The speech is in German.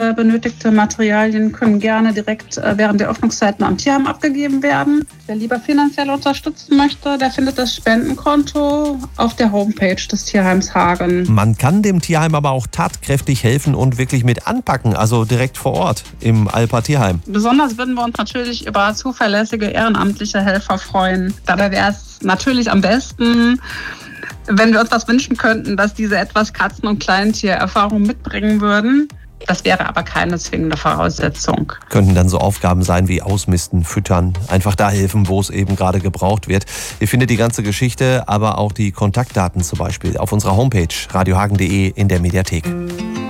benötigte Materialien können gerne direkt während der Öffnungszeiten am Tierheim abgegeben werden. Wer lieber finanziell unterstützen möchte, der findet das Spendenkonto auf der Homepage des Tierheims Hagen. Man kann dem Tierheim aber auch tatkräftig helfen und wirklich mit anpacken, also direkt vor Ort im Alper Tierheim. Besonders würden wir uns natürlich über zuverlässige ehrenamtliche Helfer freuen. Dabei wäre es natürlich am besten, wenn wir uns was wünschen könnten, dass diese etwas Katzen- und Kleintiererfahrung mitbringen würden. Das wäre aber keine zwingende Voraussetzung. Könnten dann so Aufgaben sein wie Ausmisten, Füttern, einfach da helfen, wo es eben gerade gebraucht wird. Ihr findet die ganze Geschichte, aber auch die Kontaktdaten zum Beispiel auf unserer Homepage radiohagen.de in der Mediathek.